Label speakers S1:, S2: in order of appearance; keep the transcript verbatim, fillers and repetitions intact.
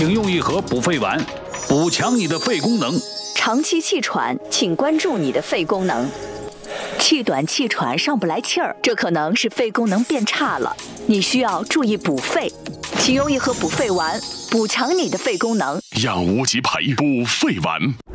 S1: 请用一盒补肺丸，补强你的肺功能。
S2: 长期气喘，请关注你的肺功能。气短气喘上不来气儿，这可能是肺功能变差了，你需要注意补肺。请用一盒补肺丸，补强你的肺功能。
S3: 养无极培补肺丸。